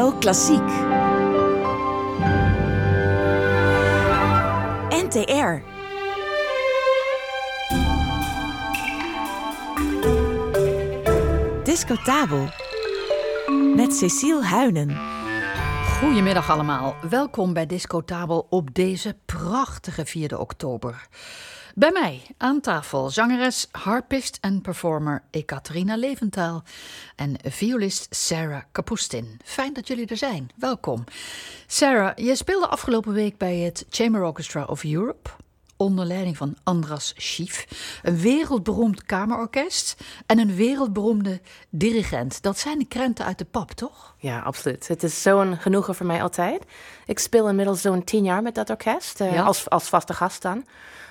BNO Klassiek. NTR. Discotabel. Met Cecile Huynen. Goedemiddag allemaal. Welkom bij Discotabel op deze prachtige 4 oktober. Bij mij aan tafel zangeres, harpist en performer Ekaterina Leventaal en violist Sarah Kapustin. Fijn dat jullie er zijn. Welkom. Sarah, je speelde afgelopen week bij het Chamber Orchestra of Europe onder leiding van Andras Schief, een wereldberoemd kamerorkest en een wereldberoemde dirigent. Dat zijn de krenten uit de pap, toch? Ja, absoluut. Het is zo'n genoegen voor mij altijd. Ik speel inmiddels zo'n 10 jaar met dat orkest, als vaste gast dan.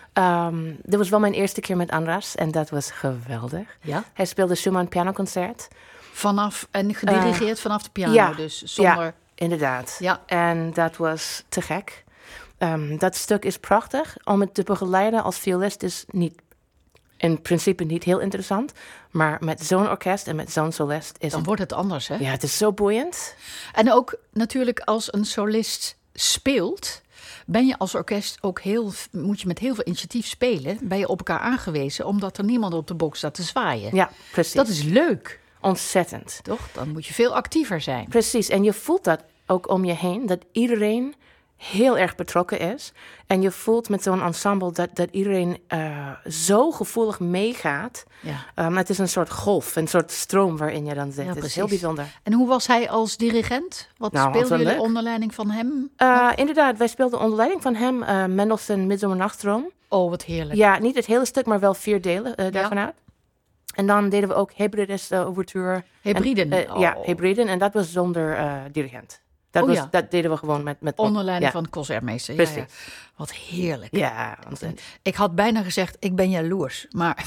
Dit was wel mijn eerste keer met Andras en dat was geweldig. Ja? Hij speelde Schumann pianoconcert. En gedirigeerd vanaf de piano, dus zonder... Ja, inderdaad. Ja. En dat was te gek. Dat stuk is prachtig. Om het te begeleiden als violist is in principe niet heel interessant. Maar met zo'n orkest en met zo'n solist is Dan wordt het anders, hè? Ja, het is zo boeiend. En ook natuurlijk als een solist speelt, ben je als orkest ook moet je met heel veel initiatief spelen. Ben je op elkaar aangewezen, omdat er niemand op de box staat te zwaaien. Ja, precies. Dat is leuk. Ontzettend. Toch? Dan moet je veel actiever zijn. Precies. En je voelt dat ook om je heen, dat iedereen heel erg betrokken is. En je voelt met zo'n ensemble dat iedereen zo gevoelig meegaat. Ja. Het is een soort golf, een soort stroom waarin je dan zit. Ja, het is heel bijzonder. En hoe was hij als dirigent? Wat speelden jullie onder leiding van hem? Inderdaad, wij speelden onder leiding van hem Mendelssohn Midsomernachtstroom. Oh, wat heerlijk. Ja, niet het hele stuk, maar wel 4 delen daarvan uit. En dan deden we ook Hebrides Overture. Hebriden? Ja, Hebriden. En dat was zonder dirigent. Dat deden we gewoon met onder leiding van de concertmeester. Precies. Ja. Wat heerlijk. Ja, ontzettend. Ik had bijna gezegd, ik ben jaloers. Maar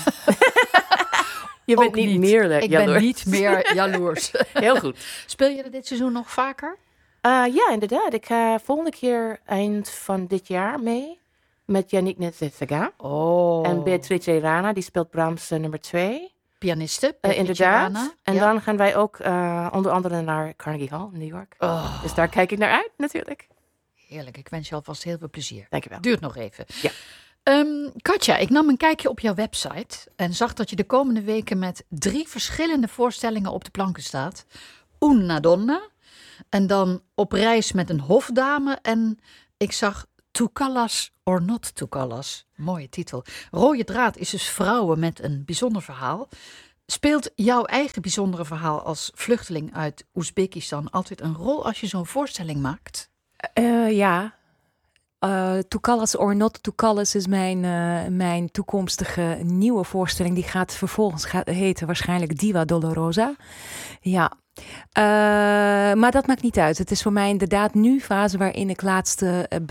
je bent niet meer jaloers. Ik ben niet meer jaloers. Heel goed. Speel je er dit seizoen nog vaker? Ja, inderdaad. Ik ga volgende keer eind van dit jaar mee met Yannick Netzetsaga. Oh. En Beatrice Rana, die speelt Brahms nummer 2. Pianiste, inderdaad. Rana. En dan gaan wij ook onder andere naar Carnegie Hall in New York. Oh. Dus daar kijk ik naar uit, natuurlijk. Heerlijk, ik wens je alvast heel veel plezier. Dankjewel. Duurt nog even. Ja. Katja, ik nam een kijkje op jouw website en zag dat je de komende weken met 3 verschillende voorstellingen op de planken staat. Una donna, en dan Op reis met een hofdame en ik zag To Callas or Not to Callas. Mooie titel. Rode draad is dus vrouwen met een bijzonder verhaal. Speelt jouw eigen bijzondere verhaal als vluchteling uit Oezbekistan altijd een rol als je zo'n voorstelling maakt? Ja. To Callas or Not to Callas is mijn toekomstige nieuwe voorstelling. Die gaat vervolgens heten waarschijnlijk Diva Dolorosa. Ja. Maar dat maakt niet uit. Het is voor mij inderdaad nu fase waarin ik laatste